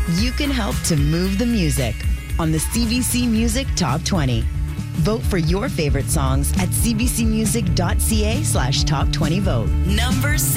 You can help to move the music on the CBC Music Top 20. Vote for your favorite songs at cbcmusic.ca/top20vote. Number 6.